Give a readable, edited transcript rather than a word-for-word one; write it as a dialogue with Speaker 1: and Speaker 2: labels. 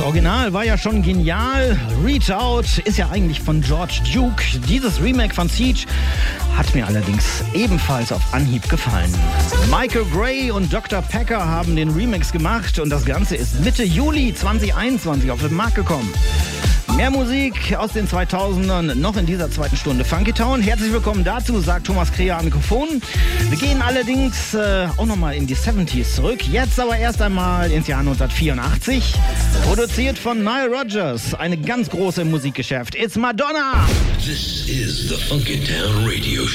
Speaker 1: Original war ja schon genial. Reach Out ist ja eigentlich von George Duke. Dieses Remake von Siege hat mir allerdings ebenfalls auf Anhieb gefallen. Michael Gray und Dr. Packer haben den Remix gemacht und das Ganze ist Mitte Juli 2021 auf den Markt gekommen. Mehr Musik aus den 2000ern noch in dieser zweiten Stunde Funky Town. Herzlich willkommen dazu, sagt Thomas Kreher am Mikrofon. Wir gehen allerdings auch nochmal in die 70s zurück. Jetzt aber erst einmal ins Jahr 1984. Produziert von Nile Rodgers. Eine ganz große Musikgeschäft. It's Madonna!
Speaker 2: This is the Funky Town Radio Show.